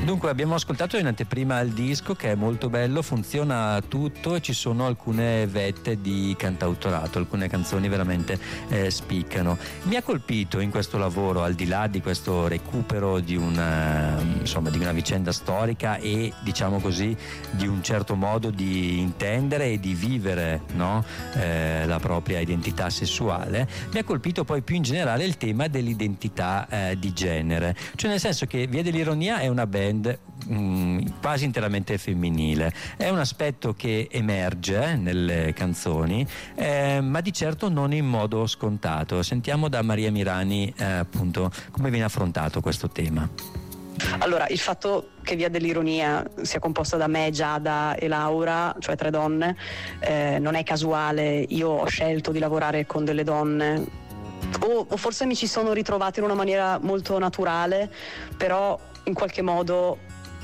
Dunque abbiamo ascoltato in anteprima il disco, che è molto bello, funziona tutto e ci sono alcune vette di cantautorato, alcune canzoni veramente spiccano. Mi ha colpito in questo lavoro, al di là di questo recupero di una vicenda storica e, diciamo così, di un certo modo di intendere e di vivere, no? La propria identità sessuale, mi ha colpito poi più in generale il tema dell'identità di genere, cioè nel senso che Via dell'Ironia è una band quasi interamente femminile. È un aspetto che emerge nelle canzoni, ma di certo non in modo scontato. Sentiamo da Maria Mirani appunto come viene affrontato questo tema. Allora, il fatto che Via dell'Ironia sia composta da me, Giada e Laura, cioè 3 donne, non è casuale. Io ho scelto di lavorare con delle donne, o forse mi ci sono ritrovata in una maniera molto naturale, però in qualche modo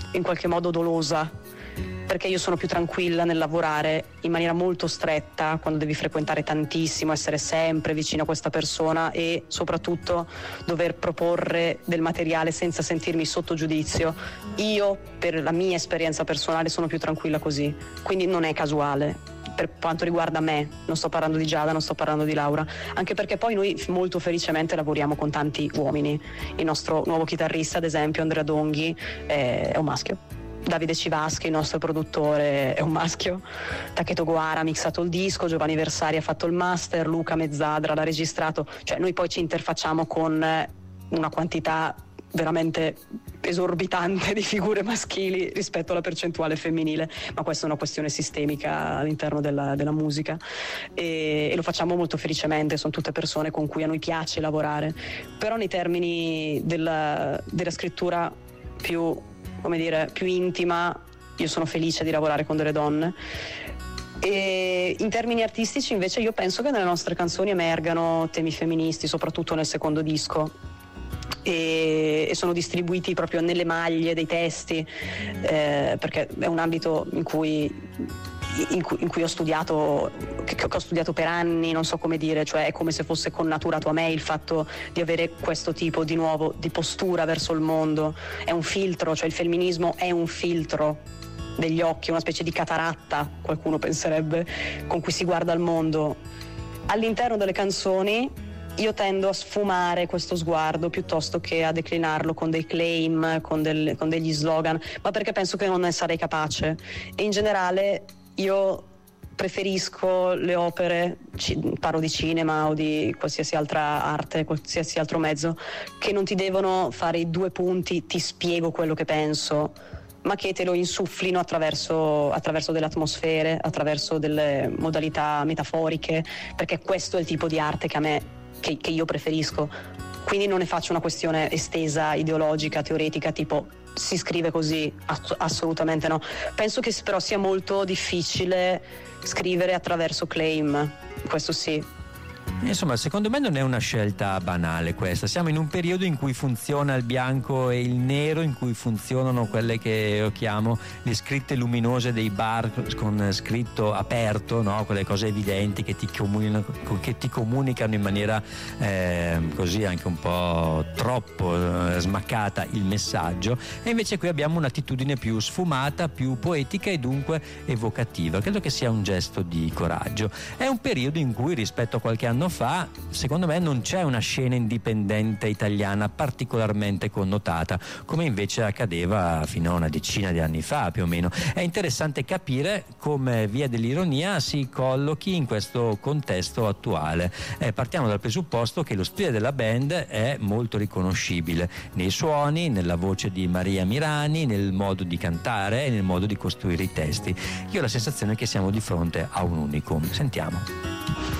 dolosa, perché io sono più tranquilla nel lavorare in maniera molto stretta, quando devi frequentare tantissimo, essere sempre vicino a questa persona e soprattutto dover proporre del materiale senza sentirmi sotto giudizio. Io, per la mia esperienza personale, sono più tranquilla così, quindi non è casuale. Per quanto riguarda me, non sto parlando di Giada, non sto parlando di Laura, anche perché poi noi molto felicemente lavoriamo con tanti uomini. Il nostro nuovo chitarrista, ad esempio, Andrea Donghi, è un maschio. Davide Civaschi, il nostro produttore, è un maschio. Taketo Gohara ha mixato il disco, Giovanni Versari ha fatto il master, Luca Mezzadra l'ha registrato. Cioè noi poi ci interfacciamo con una quantità veramente esorbitante di figure maschili rispetto alla percentuale femminile, ma questa è una questione sistemica all'interno della musica e lo facciamo molto felicemente. Sono tutte persone con cui a noi piace lavorare, però nei termini della scrittura più intima, io sono felice di lavorare con delle donne. E in termini artistici invece io penso che nelle nostre canzoni emergano temi femministi, soprattutto nel secondo disco, e sono distribuiti proprio nelle maglie dei testi, perché è un ambito in cui ho studiato, che ho studiato per anni, non so come dire, cioè è come se fosse connaturato a me il fatto di avere questo tipo di nuovo di postura verso il mondo. È un filtro, cioè il femminismo è un filtro degli occhi, una specie di cataratta, qualcuno penserebbe, con cui si guarda il mondo. All'interno delle canzoni io tendo a sfumare questo sguardo piuttosto che a declinarlo con dei claim, con degli slogan, ma perché penso che non ne sarei capace. E in generale io preferisco le opere, parlo di cinema o di qualsiasi altra arte, qualsiasi altro mezzo, che non ti devono fare i 2 punti, ti spiego quello che penso, ma che te lo insufflino attraverso delle atmosfere, attraverso delle modalità metaforiche, perché questo è il tipo di arte che io preferisco. Quindi non ne faccio una questione estesa, ideologica, teoretica, tipo si scrive così, assolutamente no. Penso che però sia molto difficile scrivere attraverso claim, questo sì. Insomma, secondo me non è una scelta banale questa. Siamo in un periodo in cui funziona il bianco e il nero, in cui funzionano quelle che io chiamo le scritte luminose dei bar con scritto aperto, no? Quelle cose evidenti che ti comunicano in maniera così anche un po' troppo smaccata il messaggio, e invece qui abbiamo un'attitudine più sfumata, più poetica e dunque evocativa. Credo che sia un gesto di coraggio. È un periodo in cui, rispetto a qualche anno fa, secondo me non c'è una scena indipendente italiana particolarmente connotata, come invece accadeva fino a una decina di anni fa più o meno. È interessante capire come Via dell'Ironia si collochi in questo contesto attuale. Partiamo dal presupposto che lo stile della band è molto riconoscibile nei suoni, nella voce di Maria Mirani, nel modo di cantare e nel modo di costruire i testi. Io ho la sensazione che siamo di fronte a un unicum. Sentiamo.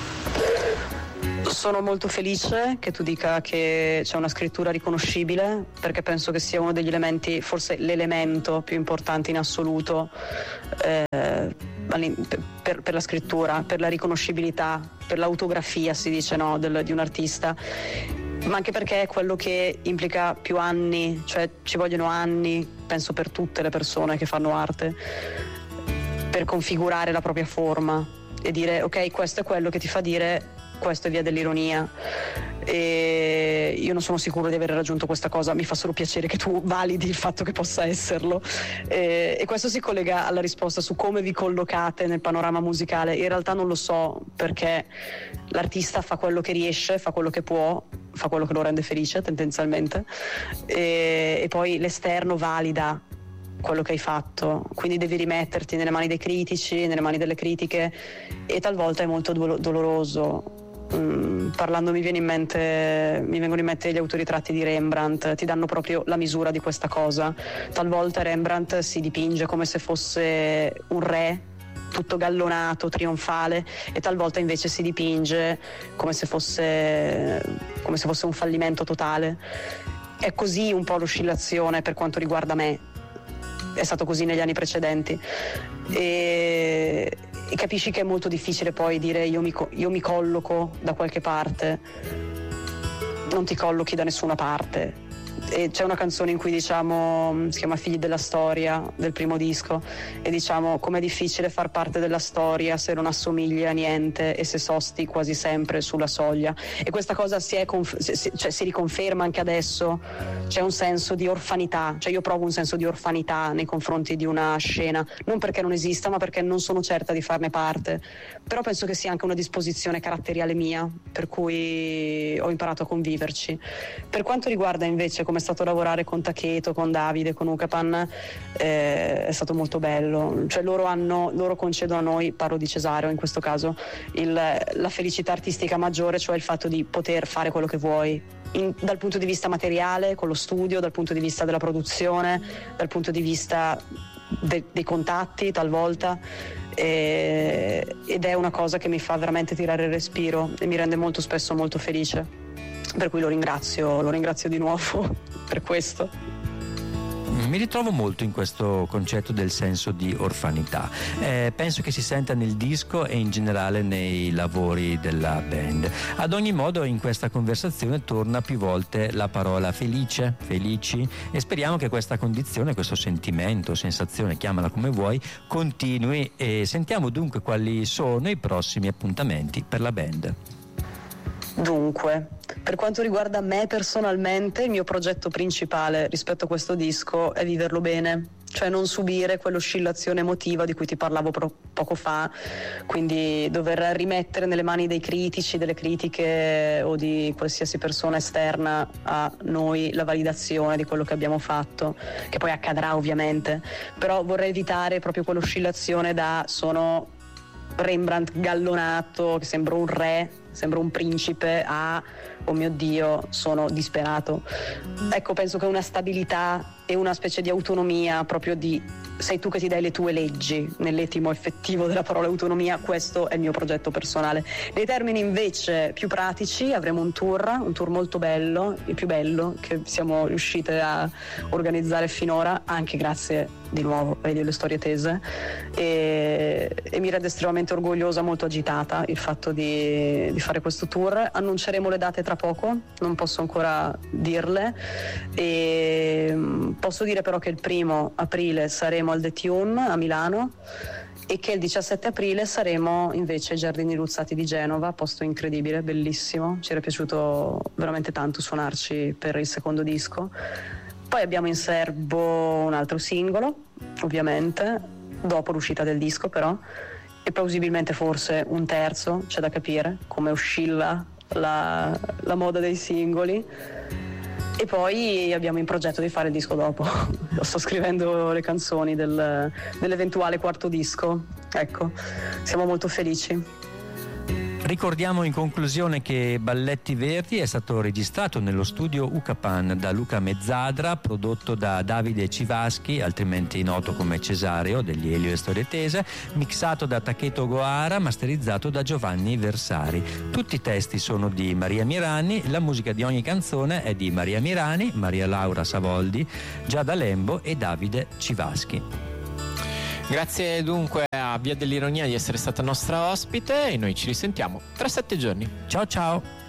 Sono molto felice che tu dica che c'è una scrittura riconoscibile, perché penso che sia uno degli elementi, forse l'elemento più importante in assoluto per la scrittura, per la riconoscibilità, per l'autografia, si dice, no, di un artista, ma anche perché è quello che implica più anni, cioè ci vogliono anni, penso, per tutte le persone che fanno arte, per configurare la propria forma e dire ok, questo è quello che ti fa dire questo è Via dell'Ironia. e io non sono sicuro di aver raggiunto questa cosa, mi fa solo piacere che tu validi il fatto che possa esserlo, e questo si collega alla risposta su come vi collocate nel panorama musicale. In realtà non lo so, perché l'artista fa quello che riesce, fa quello che può, fa quello che lo rende felice tendenzialmente, e poi l'esterno valida quello che hai fatto, quindi devi rimetterti nelle mani dei critici, nelle mani delle critiche, e talvolta è molto doloroso. Parlando mi vengono in mente gli autoritratti di Rembrandt, ti danno proprio la misura di questa cosa. Talvolta Rembrandt si dipinge come se fosse un re tutto gallonato, trionfale, e talvolta invece si dipinge come se fosse un fallimento totale. È così un po' l'oscillazione per quanto riguarda me, è stato così negli anni precedenti, e capisci che è molto difficile poi dire io mi colloco da qualche parte. Non ti collochi da nessuna parte. E c'è una canzone in cui diciamo, si chiama Figli della storia, del primo disco, e diciamo com'è difficile far parte della storia se non assomigli a niente e se sosti quasi sempre sulla soglia. E questa cosa si riconferma anche adesso. C'è un senso di orfanità, cioè io provo un senso di orfanità nei confronti di una scena, non perché non esista, ma perché non sono certa di farne parte. Però penso che sia anche una disposizione caratteriale mia, per cui ho imparato a conviverci. Per quanto riguarda invece come è stato lavorare con Taketo, con Davide, con Ukapan, è stato molto bello. Cioè loro concedono a noi, parlo di Cesareo in questo caso, la felicità artistica maggiore, cioè il fatto di poter fare quello che vuoi, dal punto di vista materiale, con lo studio, dal punto di vista della produzione, dal punto di vista dei contatti talvolta, ed è una cosa che mi fa veramente tirare il respiro e mi rende molto spesso molto felice. Per cui lo ringrazio di nuovo per questo. Mi ritrovo molto in questo concetto del senso di orfanità. Penso che si senta nel disco e in generale nei lavori della band. Ad ogni modo, in questa conversazione torna più volte la parola felice, felici, e speriamo che questa condizione, questo sentimento, sensazione, chiamala come vuoi, continui, e sentiamo dunque quali sono i prossimi appuntamenti per la band. Dunque, per quanto riguarda me personalmente, il mio progetto principale rispetto a questo disco è viverlo bene, cioè non subire quell'oscillazione emotiva di cui ti parlavo poco fa, quindi dover rimettere nelle mani dei critici, delle critiche o di qualsiasi persona esterna a noi la validazione di quello che abbiamo fatto, che poi accadrà ovviamente, però vorrei evitare proprio quell'oscillazione da sono Rembrandt gallonato, che sembra un re, sembra un principe, oh mio Dio, sono disperato. Ecco, penso che una stabilità e una specie di autonomia, proprio di sei tu che ti dai le tue leggi, nell'etimo effettivo della parola autonomia, questo è il mio progetto personale. Nei termini invece più pratici avremo un tour molto bello, il più bello che siamo riuscite a organizzare finora, anche grazie di nuovo a Radio Le Storie Tese, e mi rende estremamente orgogliosa, molto agitata il fatto di fare questo tour. Annunceremo le date tra poco, non posso ancora dirle, e posso dire però che il 1° aprile saremo al The Tune a Milano e che il 17 aprile saremo invece ai Giardini Luzzati di Genova, posto incredibile, bellissimo, ci era piaciuto veramente tanto suonarci per il secondo disco. Poi abbiamo in serbo un altro singolo, ovviamente, dopo l'uscita del disco però, e plausibilmente forse un terzo, c'è da capire come oscilla la moda dei singoli. E poi abbiamo in progetto di fare il disco dopo. Sto scrivendo le canzoni dell'eventuale quarto disco. Ecco, siamo molto felici. Ricordiamo in conclusione che Balletti Verdi è stato registrato nello studio Ukapan da Luca Mezzadra, prodotto da Davide Civaschi, altrimenti noto come Cesareo degli Elio e Storie Tese, mixato da Taketo Gohara, masterizzato da Giovanni Versari. Tutti i testi sono di Maria Mirani, la musica di ogni canzone è di Maria Mirani, Maria Laura Savoldi, Giada Lembo e Davide Civaschi. Grazie dunque a Via dell'Ironia di essere stata nostra ospite e noi ci risentiamo tra 7 giorni. Ciao ciao!